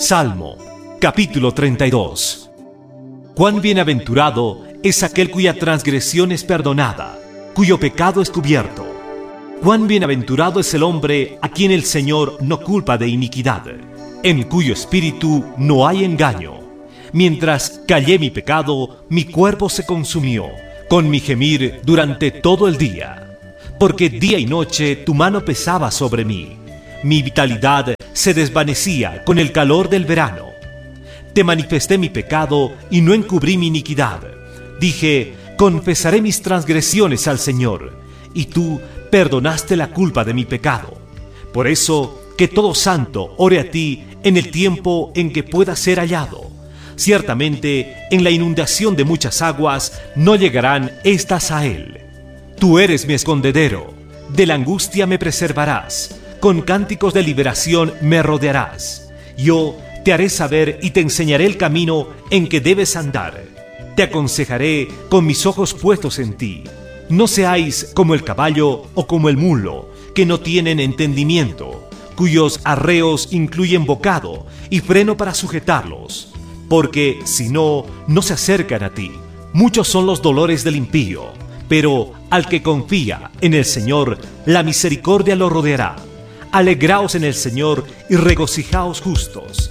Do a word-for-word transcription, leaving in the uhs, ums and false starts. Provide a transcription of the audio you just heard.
Salmo, capítulo treinta y dos. Cuán bienaventurado es aquel cuya transgresión es perdonada, cuyo pecado es cubierto. Cuán bienaventurado es el hombre a quien el Señor no culpa de iniquidad, en cuyo espíritu no hay engaño. Mientras callé mi pecado, mi cuerpo se consumió, con mi gemir durante todo el día. Porque día y noche tu mano pesaba sobre mí. Mi vitalidad se desvanecía con el calor del verano. Te manifesté mi pecado y no encubrí mi iniquidad. Dije, confesaré mis transgresiones al Señor, y tú perdonaste la culpa de mi pecado. Por eso, que todo santo ore a ti en el tiempo en que pueda ser hallado. Ciertamente, en la inundación de muchas aguas no llegarán estas a él. Tú eres mi escondedero, de la angustia me preservarás, con cánticos de liberación me rodearás. Yo te haré saber y te enseñaré el camino en que debes andar. Te aconsejaré con mis ojos puestos en ti. No seáis como el caballo o como el mulo, que no tienen entendimiento, cuyos arreos incluyen bocado y freno para sujetarlos. Porque si no, no se acercan a ti. Muchos son los dolores del impío, pero al que confía en el Señor, la misericordia lo rodeará. Alegraos en el Señor y regocijaos justos,